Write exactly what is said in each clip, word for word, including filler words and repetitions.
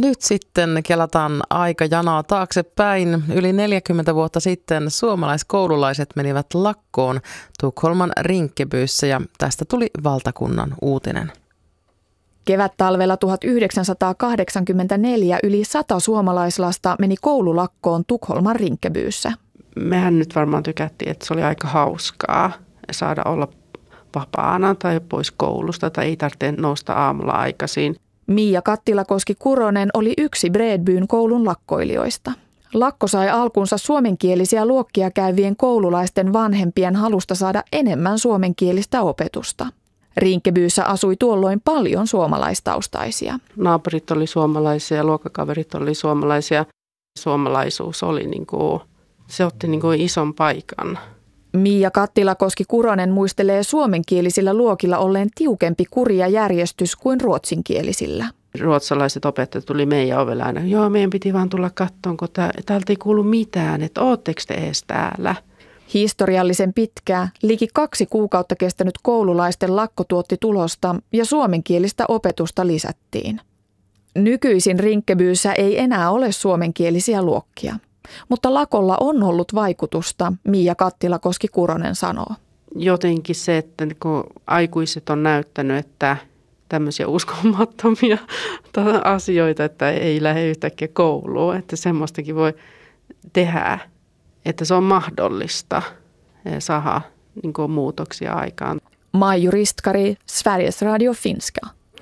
nyt sitten kelataan aikajanaa taaksepäin. Yli neljäkymmentä vuotta sitten suomalaiskoululaiset menivät lakkoon Tukholman Rinkebyissä ja tästä tuli valtakunnan uutinen. Kevättalvella tuhatyhdeksänsataakahdeksankymmentäneljä yli sata suomalaislasta meni koululakkoon Tukholman Rinkebyissä. Mehän nyt varmaan tykättiin, että se oli aika hauskaa saada olla vapaana tai pois koulusta tai ei tarvitse nousta aamulla aikaisin. Miia Kattilakoski-Kuronen oli yksi Bredbyn koulun lakkoilijoista. Lakko sai alkunsa suomenkielisiä luokkia käyvien koululaisten vanhempien halusta saada enemmän suomenkielistä opetusta. Rinkebyissä asui tuolloin paljon suomalaistaustaisia. Naapurit oli suomalaisia, luokkakaverit oli suomalaisia. Suomalaisuus oli niin kuin, se otti niin kuin ison paikan. Miia Kattilakoski-Kuronen muistelee suomenkielisillä luokilla olleen tiukempi kuri ja järjestys kuin ruotsinkielisillä. Ruotsalaiset opettajat tuli meidän ovelle aina. Joo, meidän piti vaan tulla kattoon, kun täältä ei kuulu mitään, että ootteko te edes täällä? Historiallisen pitkää, liki kaksi kuukautta kestänyt koululaisten lakko tuotti tulosta ja suomenkielistä opetusta lisättiin. Nykyisin Rinkebyissä ei enää ole suomenkielisiä luokkia, mutta lakolla on ollut vaikutusta, Miia Kattilakoski-Kuronen sanoo. Jotenkin se, että kun aikuiset on näyttänyt, että tämmöisiä uskomattomia asioita, että ei lähde yhtäkkiä kouluun, että semmoistakin voi tehdä. Että se on mahdollista saada niin kuin muutoksia aikaan. Maiju Ristkari, Sveriges Radio Finska.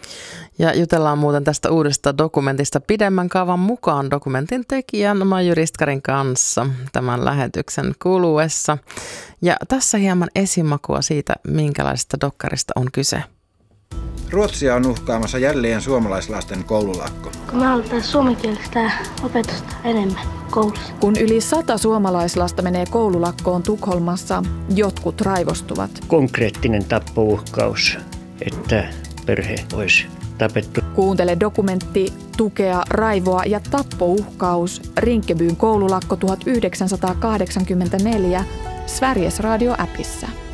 Ja jutellaan muuten tästä uudesta dokumentista pidemmän kaavan mukaan dokumentin tekijän Maiju Ristkarin kanssa tämän lähetyksen kuluessa. Ja tässä hieman esimakua siitä, minkälaisesta dokkarista on kyse. Ruotsia on uhkaamassa jälleen suomalaislasten koululakko. Kun me halutaan suomenkielistä opetusta enemmän koulussa. Kun yli sata suomalaislasta menee koululakkoon Tukholmassa, jotkut raivostuvat. Konkreettinen tappouhkaus, että perhe olisi tapettu. Kuuntele dokumentti Tukea, raivoa ja tappouhkaus Rinkebyn koululakko tuhatyhdeksänsataakahdeksankymmentäneljä Sveriges Radio -appissa.